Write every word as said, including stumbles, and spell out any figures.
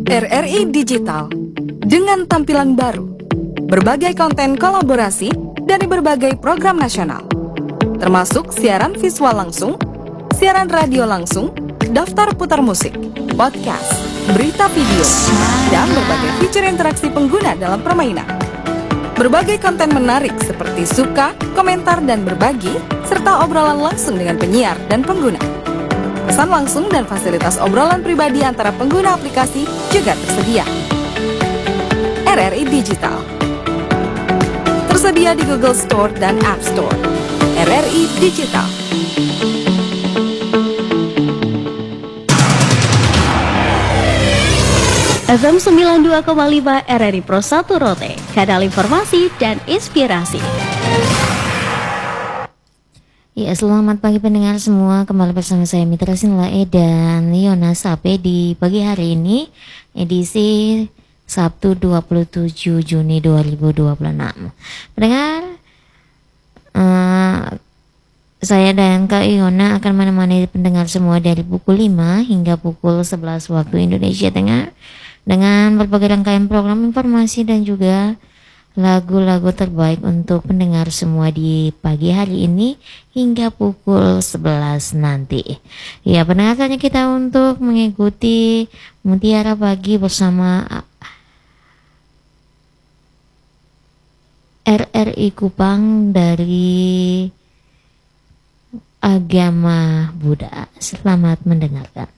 R R I Digital dengan tampilan baru, berbagai konten kolaborasi dari berbagai program nasional, termasuk siaran visual langsung, siaran radio langsung, daftar putar musik, podcast, berita video, dan berbagai fitur interaksi pengguna dalam permainan. Berbagai konten menarik seperti suka, komentar, dan berbagi, serta obrolan langsung dengan penyiar dan pengguna. Pesan langsung dan fasilitas obrolan pribadi antara pengguna aplikasi juga tersedia. R R I Digital tersedia di Google Store dan App Store. R R I Digital. F M sembilan puluh dua koma lima R R I Pro satu Rote, kanal informasi dan inspirasi. Ya, selamat pagi pendengar semua. Kembali bersama saya Mitra Sinlae dan Liona Sape di pagi hari ini, edisi Sabtu dua puluh tujuh Juni dua ribu dua puluh enam. Pendengar, uh, saya dan Kak Iona akan menemani pendengar semua dari pukul lima hingga pukul sebelas waktu Indonesia Tengah dengan berbagai rangkaian program informasi dan juga lagu-lagu terbaik untuk pendengar semua di pagi hari ini hingga pukul sebelas nanti. Ya, pendengar, tanya kita untuk mengikuti Mutiara Pagi bersama R R I Kupang dari agama Buddha. Selamat mendengarkan.